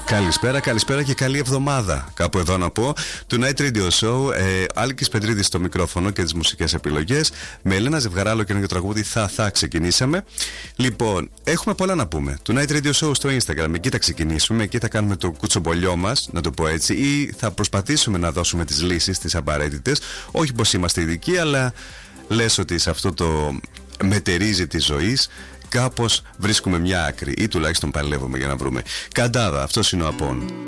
Καλησπέρα και καλή εβδομάδα. Κάπου εδώ να πω. Tonight Radio Show. Άλκης Πετρίδης στο μικρόφωνο και τις μουσικές επιλογές. Με Ελένα Ζευγαράλο και ένα τραγούδι θα ξεκινήσαμε. Λοιπόν, έχουμε πολλά να πούμε. Tonight Radio Show στο Instagram. Εκεί θα ξεκινήσουμε. Εκεί θα κάνουμε το κουτσομπολιό μας, να το πω έτσι. Ή θα προσπαθήσουμε να δώσουμε τις λύσεις, τις απαραίτητες. Όχι πως είμαστε ειδικοί, αλλά λες ότι σε αυτό το μετερίζει της ζωής κάπως βρίσκουμε μια άκρη ή τουλάχιστον παλεύουμε για να βρούμε. Καντάδα, αυτός είναι ο Απόν.